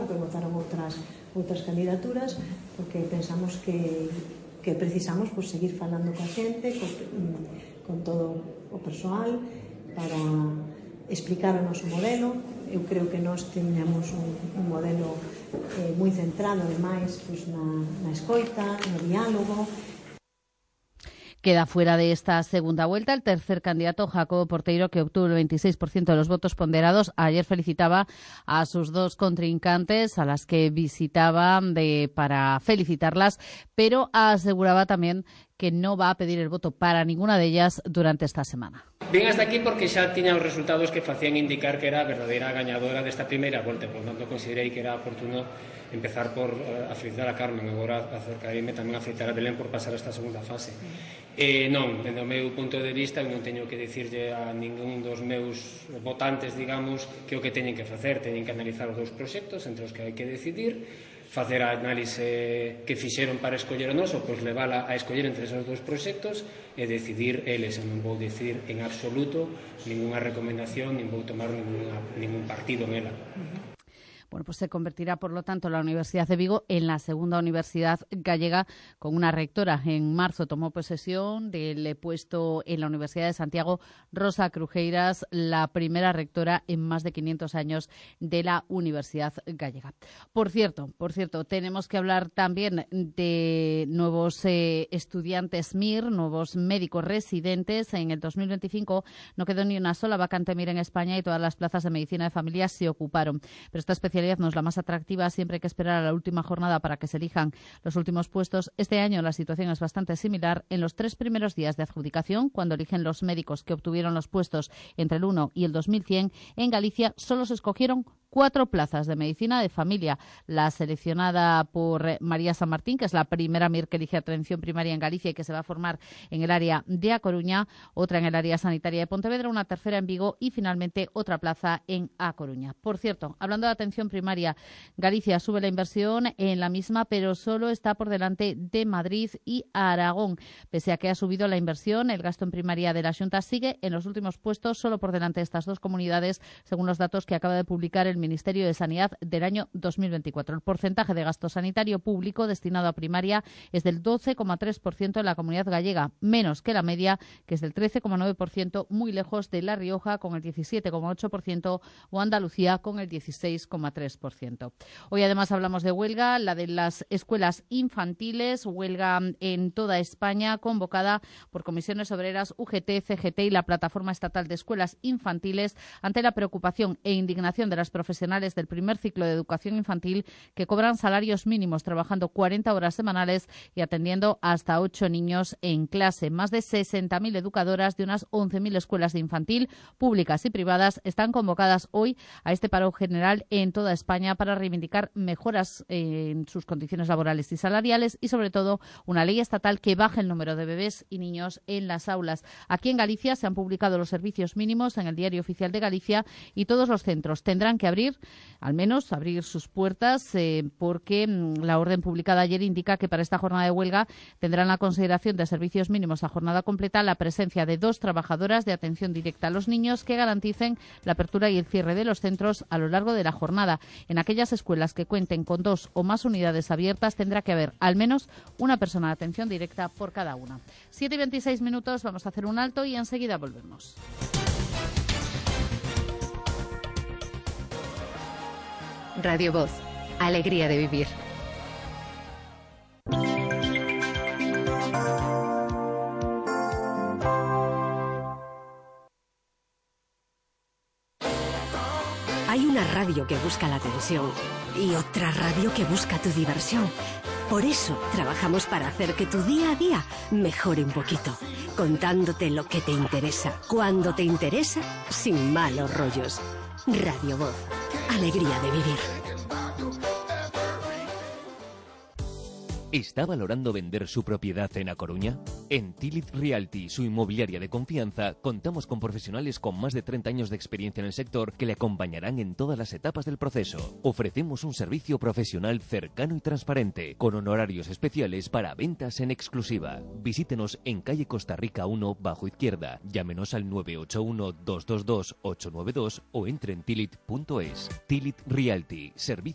depois votaron outras candidaturas, porque pensamos que precisamos seguir falando coa xente, con todo o persoal, para explicar o noso modelo. Eu creo que nós teñamos un modelo moi centrado, ademais, na escoita, no diálogo. Queda fuera de esta segunda vuelta el tercer candidato, Jacobo Porteiro, que obtuvo el 26% de los votos ponderados. Ayer felicitaba a sus dos contrincantes, a las que visitaba para felicitarlas, pero aseguraba también que no va a pedir el voto para ninguna de ellas durante esta semana. Vin hasta aquí porque xa tiña os resultados que facían indicar que era a verdadeira gañadora desta primeira volta, por tanto considerei que era oportuno empezar por felicitar a Carmen, agora acercaríme tamén a felicitar a Belén por pasar esta segunda fase. Non, dende o meu punto de vista, non teño que dicirlle a ningún dos meus votantes, digamos, que o que teñen que facer, teñen que analizar os dous proxectos entre os que hai que decidir, facer a análise que fixeron para escoller o noso, pois levala a escoller entre esos dous proxectos e decidir eles. Non vou dicir en absoluto ninguna recomendación, nin vou tomar ningún partido nela. Bueno, pues se convertirá, por lo tanto, la Universidad de Vigo en la segunda universidad gallega con una rectora. En marzo tomó posesión del puesto en la Universidad de Santiago Rosa Crujeiras, la primera rectora en más de 500 años de la Universidad gallega. Por cierto, tenemos que hablar también de nuevos estudiantes MIR, nuevos médicos residentes. En el 2025 no quedó ni una sola vacante MIR en España y todas las plazas de medicina de familia se ocuparon. Pero esta especialidad no es la más atractiva, siempre hay que esperar a la última jornada para que se elijan los últimos puestos. Este año la situación es bastante similar. En los 3 primeros días de adjudicación, cuando eligen los médicos que obtuvieron los puestos entre el 1 y el 2100, en Galicia solo se escogieron 4 plazas de medicina de familia. La seleccionada por María San Martín, que es la primera MIR que elige atención primaria en Galicia y que se va a formar en el área de A Coruña, otra en el área sanitaria de Pontevedra, una tercera en Vigo y finalmente otra plaza en A Coruña. Por cierto, hablando de atención primaria, Galicia sube la inversión en la misma, pero solo está por delante de Madrid y Aragón. Pese a que ha subido la inversión, el gasto en primaria de la Xunta sigue en los últimos puestos, solo por delante de estas dos comunidades, según los datos que acaba de publicar el Ministerio de Sanidad del año 2024. El porcentaje de gasto sanitario público destinado a primaria es del 12,3% en la comunidad gallega, menos que la media, que es del 13,9%, muy lejos de La Rioja con el 17,8% o Andalucía con el 16,3%. Hoy además hablamos de huelga, la de las escuelas infantiles, huelga en toda España convocada por comisiones obreras, UGT, CGT y la Plataforma Estatal de Escuelas Infantiles ante la preocupación e indignación de las profesionales del primer ciclo de educación infantil que cobran salarios mínimos trabajando 40 horas semanales y atendiendo hasta 8 niños en clase. Más de 60.000 educadoras de unas 11.000 escuelas de infantil públicas y privadas están convocadas hoy a este paro general en toda España para reivindicar mejoras en sus condiciones laborales y salariales y, sobre todo, una ley estatal que baje el número de bebés y niños en las aulas. Aquí en Galicia se han publicado los servicios mínimos en el Diario Oficial de Galicia y todos los centros tendrán que abrir sus puertas porque la orden publicada ayer indica que para esta jornada de huelga tendrán la consideración de servicios mínimos a jornada completa la presencia de 2 trabajadoras de atención directa a los niños que garanticen la apertura y el cierre de los centros a lo largo de la jornada. En aquellas escuelas que cuenten con 2 o más unidades abiertas tendrá que haber al menos una persona de atención directa por cada una. 7:26 minutos, vamos a hacer un alto y enseguida volvemos. Radio Voz, alegría de vivir. Hay una radio que busca la atención y otra radio que busca tu diversión. Por eso trabajamos para hacer que tu día a día mejore un poquito, contándote lo que te interesa, cuando te interesa, sin malos rollos. Radio Voz, alegría de vivir. ¿Está valorando vender su propiedad en A Coruña? En Tilit Realty, su inmobiliaria de confianza, contamos con profesionales con más de 30 años de experiencia en el sector que le acompañarán en todas las etapas del proceso. Ofrecemos un servicio profesional cercano y transparente, con honorarios especiales para ventas en exclusiva. Visítenos en calle Costa Rica 1, bajo izquierda. Llámenos al 981-222-892 o entre en tilit.es. Tilit Realty, servicio